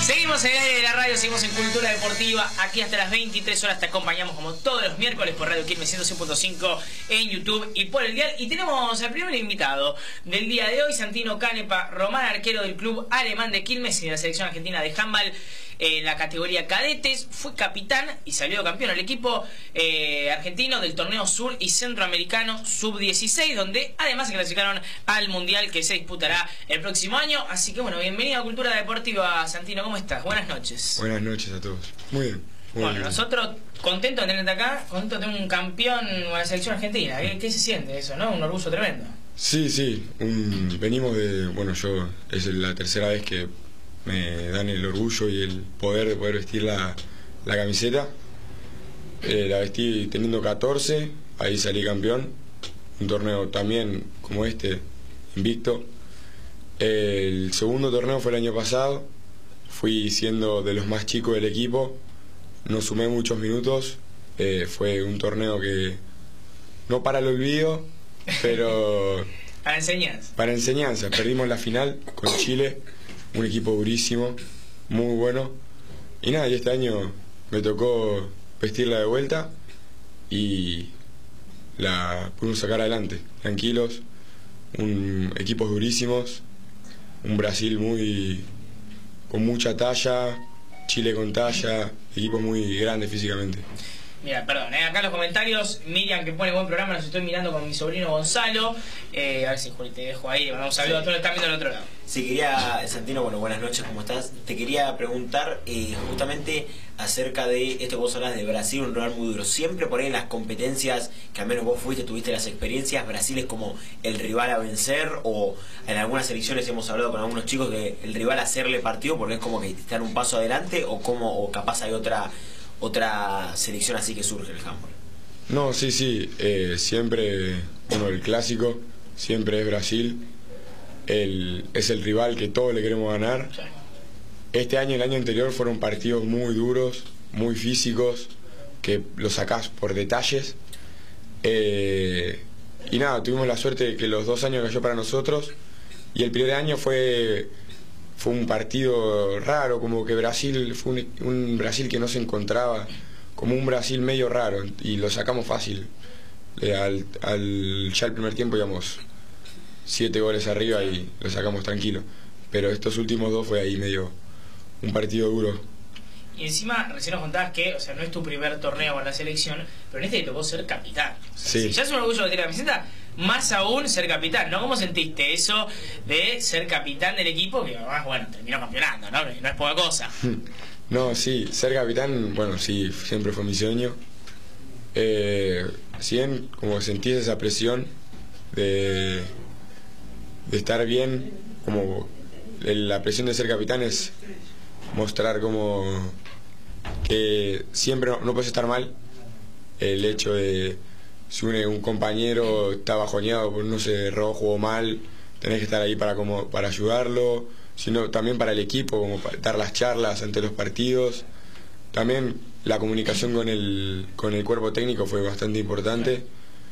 Seguimos en el aire de la radio, seguimos en Cultura Deportiva. Aquí hasta las 23 horas te acompañamos como todos los miércoles por Radio Quilmes 106.5 en YouTube y por el dial. Y tenemos al primer invitado del día de hoy, Santino Canepa Román, arquero del club alemán de Quilmes y de la selección argentina de handball en la categoría cadetes. Fue capitán y salió campeón al equipo argentino del torneo sur y centroamericano sub-16, donde además se clasificaron al mundial que se disputará el próximo año. Así que bueno, bienvenido a Cultura Deportiva, Santino. ¿Cómo estás? Buenas noches. Buenas noches a todos. Muy bien. Bueno, nosotros contentos de tenerte acá, contentos de tener un campeón de la selección argentina. ¿Qué se siente eso, no? Un orgullo tremendo. Sí. Venimos de... Bueno, es la tercera vez que me dan el orgullo y el poder de poder vestir la camiseta. La vestí teniendo 14, ahí salí campeón. Un torneo también como este, invicto. El segundo torneo fue el año pasado. Fui siendo de los más chicos del equipo. No sumé muchos minutos. Fue un torneo que no para el olvido, pero... Para enseñanza. Para enseñanza. Perdimos la final con Chile. Un equipo durísimo, muy bueno. Y nada, y este año me tocó vestirla de vuelta y la pudimos sacar adelante, tranquilos. Equipos durísimos, un Brasil con mucha talla, Chile con talla, equipos muy grandes físicamente. Mira, perdón, acá en los comentarios, Miriam, que pone buen programa, los estoy mirando con mi sobrino Gonzalo. A ver si, Juli, te dejo ahí, le mandamos un saludo a todos los que están viendo al otro lado. Sí, quería, Santino, bueno, buenas noches, ¿cómo estás? Te quería preguntar justamente acerca de esto que vos hablas de Brasil, un rival muy duro. Siempre por ahí en las competencias, que al menos vos tuviste las experiencias, Brasil es como el rival a vencer, o en algunas selecciones hemos hablado con algunos chicos que el rival a hacerle partido porque es como que están un paso adelante, o capaz hay otra selección así que surge el handball. No, sí, siempre, bueno, el clásico siempre es Brasil. Es el rival que todos le queremos ganar. Este año y el año anterior fueron partidos muy duros, muy físicos, que los sacás por detalles. Y nada, tuvimos la suerte de que los 2 años cayó para nosotros, y el primer año fue un partido raro, como que Brasil fue un Brasil que no se encontraba, como un Brasil medio raro, y lo sacamos fácil. Ya el primer tiempo íbamos 7 goles arriba y lo sacamos tranquilo, pero estos últimos 2 fue ahí medio un partido duro. Y encima recién nos contabas que, o sea, no es tu primer torneo con la selección, pero en este te tocó ser capitán. O sea, sí. Si ya es un orgullo de tener la camiseta, más aún ser capitán, ¿no? ¿Cómo sentiste eso de ser capitán del equipo? Que además, bueno, terminó campeonando, ¿no? No es poca cosa. No, sí, ser capitán, bueno, sí, siempre fue mi sueño. Si bien como sentís esa presión de estar bien, como la presión de ser capitán es mostrar como que siempre no puedes estar mal. El hecho de si un compañero está bajoneado por no sé, jugó mal, tenés que estar ahí para ayudarlo, sino también para el equipo, como para dar las charlas ante los partidos. También la comunicación con el cuerpo técnico fue bastante importante.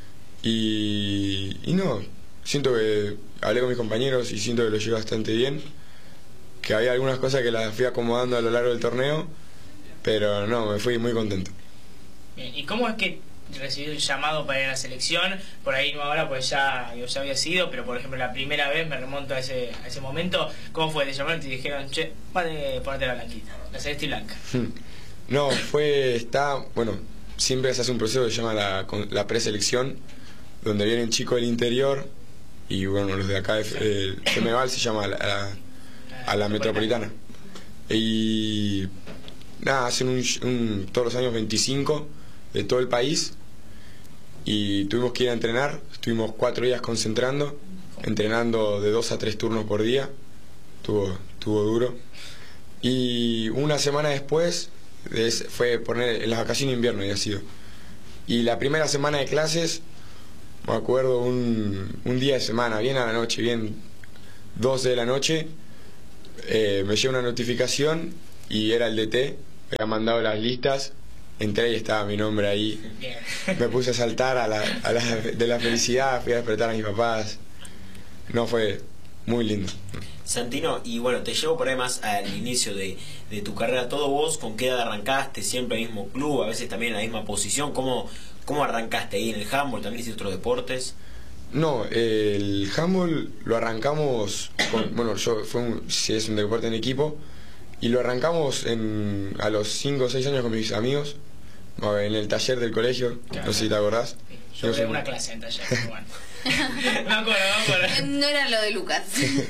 Y no, siento que hablé con mis compañeros y siento que lo llevé bastante bien, que había algunas cosas que las fui acomodando a lo largo del torneo, pero no, me fui muy contento. Bien, ¿y cómo es que recibí el llamado para ir a la selección? Por ahí no ahora, pues ya había sido, pero por ejemplo la primera vez, me remonto a ese momento. ¿Cómo fue? Te llamaron y te dijeron, che, ponete la blanquita, la celeste y blanca? No, bueno, siempre se hace un proceso que se llama la preselección, donde vienen chicos del interior y bueno, los de acá de Femeval se llama a la metropolitana. Y nada, hacen todos los años 25 de todo el país, y tuvimos que ir a entrenar. Estuvimos 4 días entrenando de 2 a 3 turnos por día. Estuvo duro. Y una semana después fue poner en las vacaciones de invierno, y ha sido. Y la primera semana de clases, me acuerdo un día de semana, bien a la noche, bien 12 de la noche, me llegó una notificación y era el DT, me había mandado las listas. Entré y estaba mi nombre ahí. Me puse a saltar de la felicidad, fui a despertar a mis papás. No, fue muy lindo. Santino, y bueno, te llevo por ahí más al inicio de tu carrera. Todo vos, ¿con qué edad arrancaste? ¿Siempre en el mismo club? ¿A veces también en la misma posición? ¿Cómo arrancaste ahí en el handball? ¿También hiciste otros deportes? No, el handball lo arrancamos bueno, sí, es un deporte en equipo, y lo arrancamos a los 5 o 6 años con mis amigos, en el taller del colegio, Claro. No sé si te acordás. Yo tuve una clase en taller, pero bueno. me acuerdo. No era lo de Lucas.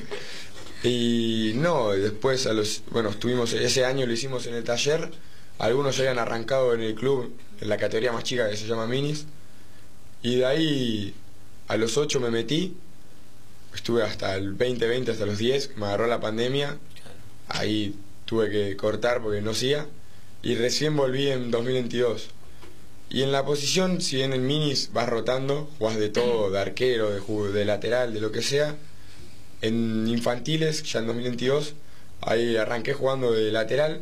Y no, después estuvimos, ese año lo hicimos en el taller, algunos ya habían arrancado en el club, en la categoría más chica que se llama Minis, y de ahí a los 8 me metí, estuve hasta el 2020, hasta los 10, me agarró la pandemia, ahí tuve que cortar porque no hacía, y recién volví en 2022. Y en la posición, si bien en Minis vas rotando, jugás de todo, de arquero, de lateral, de lo que sea, en infantiles, ya en 2022, ahí arranqué jugando de lateral,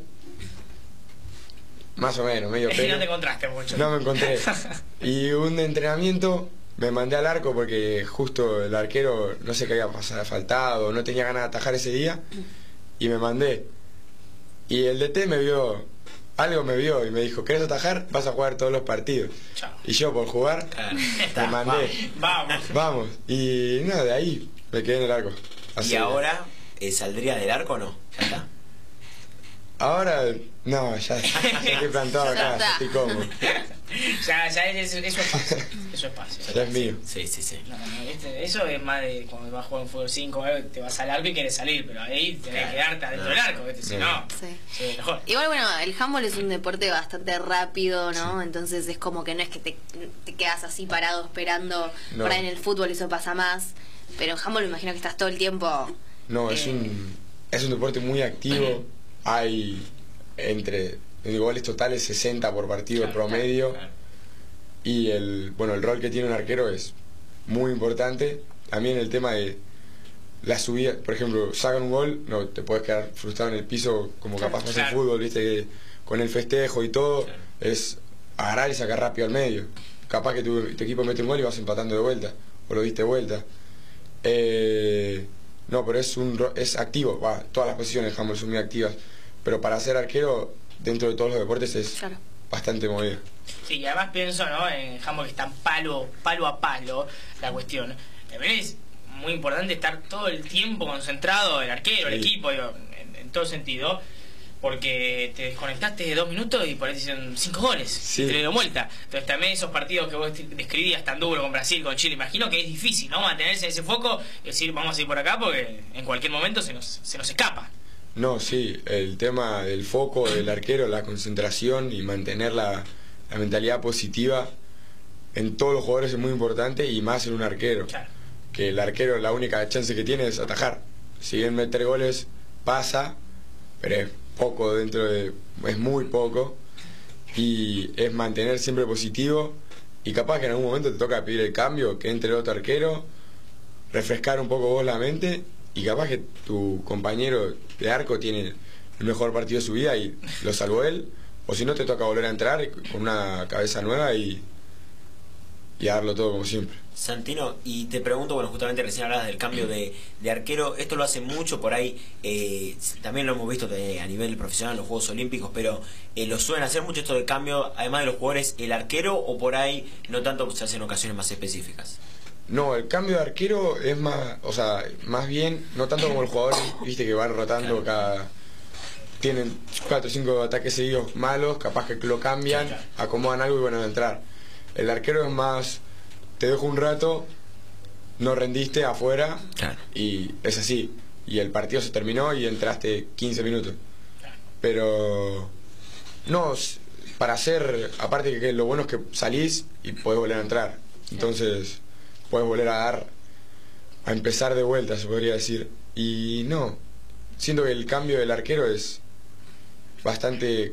más o menos, medio pelo. No te encontraste mucho. No me encontré. Y un entrenamiento me mandé al arco porque justo el arquero no sé qué había faltado, no tenía ganas de atajar ese día, y me mandé. Y el DT me vio y me dijo, ¿querés atajar? Vas a jugar todos los partidos. Chao. Y yo por jugar me mandé. Vamos. Y nada, de ahí me quedé en el arco. Así ¿Y ahora saldrías del arco o no? Ya está. Ahora, no, ya estoy plantado acá, ya estoy cómodo. ya eso es fácil. Eso es fácil. Ya es mío. Sí. No, ¿viste? Eso es más de cuando vas a jugar un fútbol 5, te vas al arco y quieres salir, pero ahí tenés que quedarte adentro del arco, ¿viste? Si no, Sí. mejor. Igual, bueno, el handball es un deporte bastante rápido, ¿no? Sí. Entonces es como que no es que te quedas así parado esperando. No. Por ahí en el fútbol eso pasa más, pero en handball me imagino que estás todo el tiempo. No, es un deporte muy activo. Hay en goles totales 60 por partido promedio. Claro. Y el rol que tiene un arquero es muy importante. También el tema de la subida, por ejemplo, sacan un gol, no te puedes quedar frustrado en el piso como capaz pasa en fútbol, viste que con el festejo y todo, es agarrar y sacar rápido al medio. Capaz que tu equipo mete un gol y vas empatando de vuelta, o lo diste de vuelta. No, pero es activo, todas las posiciones de handball son muy activas, pero para ser arquero dentro de todos los deportes es bastante movido. Sí, y además pienso, ¿no? En handball que está palo a palo la cuestión. También es muy importante estar todo el tiempo concentrado, el arquero, el equipo, digo, en todo sentido, porque te desconectaste de 2 minutos y por ahí te hicieron 5 goles, y te dieron vuelta. Entonces también esos partidos que vos describías tan duro con Brasil, con Chile, imagino que es difícil, ¿no? Mantenerse en ese foco y decir, vamos a ir por acá porque en cualquier momento se nos escapa. No, sí, el tema del foco del arquero, la concentración y mantener la mentalidad positiva en todos los jugadores es muy importante, y más en un arquero. Claro. Que el arquero la única chance que tiene es atajar. Si bien meter goles pasa, pero es poco es muy poco, y es mantener siempre positivo, y capaz que en algún momento te toca pedir el cambio, que entre el otro arquero, refrescar un poco vos la mente, y capaz que tu compañero de arco tiene el mejor partido de su vida y lo salvó él, o si no te toca volver a entrar con una cabeza nueva y darlo todo como siempre. Santino, y te pregunto, bueno, justamente recién hablabas del cambio de arquero, esto lo hace mucho por ahí, también lo hemos visto a nivel profesional en los Juegos Olímpicos, pero lo suelen hacer mucho esto del cambio, además de los jugadores, el arquero, o por ahí no tanto, se hace en ocasiones más específicas. No, el cambio de arquero es más bien, no tanto como los jugadores, viste que van rotando tienen 4 o 5 ataques seguidos malos, capaz que lo cambian, acomodan algo y van a entrar. El arquero es más, te dejo un rato, no rendiste afuera, y es así, y el partido se terminó y entraste 15 minutos. Pero no, para hacer, aparte que lo bueno es que salís y podés volver a entrar, entonces puedes volver a empezar de vuelta, se podría decir. Y no, siento que el cambio del arquero es bastante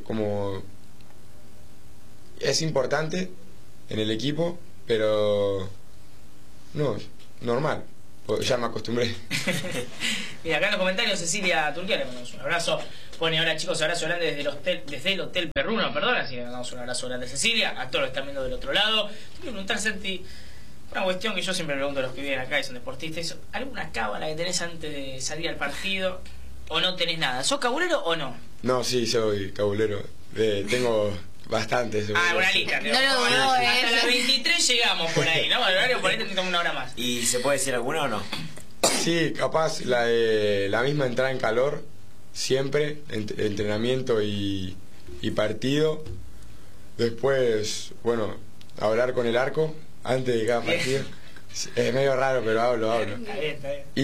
es importante en el equipo, pero no, normal, ya me acostumbré. Mira, acá en los comentarios Cecilia Turquía, le mandamos un abrazo. Pone, hola chicos, abrazo grande desde el Hotel Perruno, perdón, así le mandamos un abrazo grande a Cecilia, a todos los que están viendo del otro lado. Te quiero preguntar, Santi, Una cuestión que yo siempre pregunto a los que viven acá y son deportistas, ¿alguna cábala que tenés antes de salir al partido o no tenés nada? ¿Sos cabulero o no? No, sí, soy cabulero. Tengo bastantes. Una lista. No lo dudo, hasta las 23 llegamos por ahí, ¿no? Al horario por ahí tenemos una hora más. ¿Y se puede decir alguna o no? Sí, capaz la misma entrada en calor, siempre, entrenamiento y partido. Después, bueno, hablar con el arco antes de cada partido. Es medio raro, pero hablo. Está bien.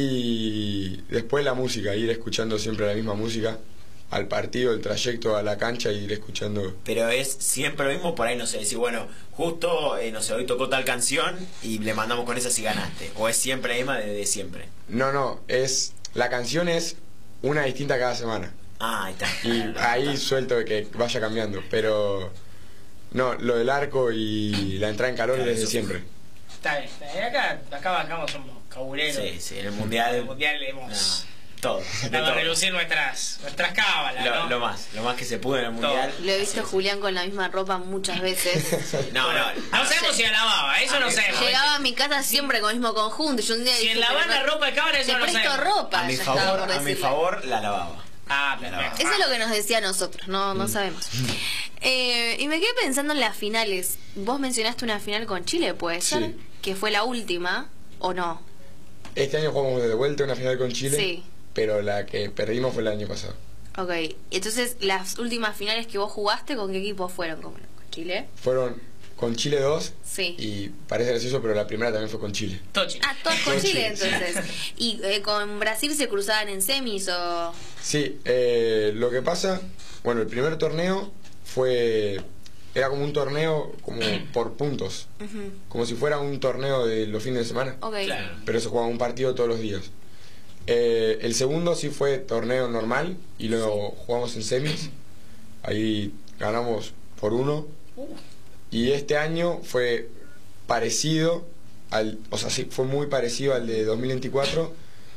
Y después la música, ir escuchando siempre la misma música. Al partido, el trayecto a la cancha, ir escuchando. Pero es siempre lo mismo, por ahí no sé, decir, bueno, justo, no sé, hoy tocó tal canción y le mandamos con esa si ganaste. O es siempre la misma de siempre. No, la canción es una distinta cada semana. Ah, ahí está. Y ahí suelto de que vaya cambiando, pero no, lo del arco y la entrada en calor Claro, desde eso siempre. Está bien. Acá bancamos, somos cabuleros. Sí, en el mundial. En el mundial hemos Todo. tratado de reducir nuestras cábalas, ¿no? Lo más que se pudo en el mundial. Lo he visto a Julián con la misma ropa muchas veces. No. No sabemos si la lavaba, eso no sabemos. Llegaba a mi casa siempre con el mismo conjunto. Yo un día Si dije, lavar pero la ropa de cábala, eso te no presto sabemos. ropa. A mi ya estaba por favor, decirle. la lavaba. Perfecto. Eso es lo que nos decía a nosotros, no sabemos. Y me quedé pensando en las finales. Vos mencionaste una final con Chile, ¿puede ser? Sí. Que fue la última, ¿o no? Este año jugamos de vuelta una final con Chile, Sí. pero la que perdimos fue el año pasado. Ok, entonces las últimas finales que vos jugaste, ¿con qué equipo fueron? ¿Con Chile? Fueron con Chile 2 Sí. y parece gracioso, pero la primera también fue con Chile. Tochi. Ah, todas con Con Chile, Chile, entonces. ¿Y con Brasil se cruzaban en semis o...? Sí, lo que pasa, bueno, el primer torneo era como un torneo como por puntos, Ujú. como si fuera un torneo de los fines de semana, Ok. Claro. pero se jugaba un partido todos los días. El segundo sí fue torneo normal y lo jugamos en semis, ahí ganamos por 1, y este año fue parecido sí, fue muy parecido al de 2024,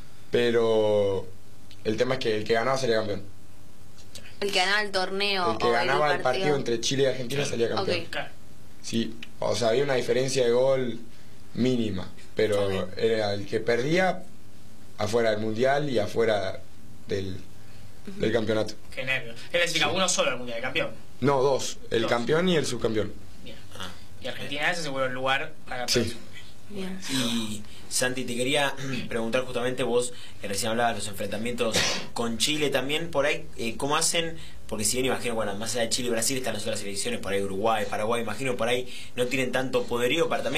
pero el tema es que el que ganaba salía campeón. El que ganaba el torneo El que o ganaba el partido entre Chile y Argentina salía campeón. Ok. Claro. Sí, o sea, había una diferencia de gol mínima, pero Ok. era el que perdía afuera del mundial y afuera del campeonato. Qué nervio. Es decir, uno solo el mundial de campeón. No, 2, el Dos. campeón y el subcampeón. Bien. Y Argentina ese se vuelve el lugar para Sí. Bien. Y Santi, te quería preguntar justamente, vos recién hablabas de los enfrentamientos con Chile también, por ahí, ¿cómo hacen? Porque si bien imagino, bueno, más allá de Chile y Brasil están las otras selecciones, por ahí Uruguay, Paraguay, imagino por ahí no tienen tanto poderío para también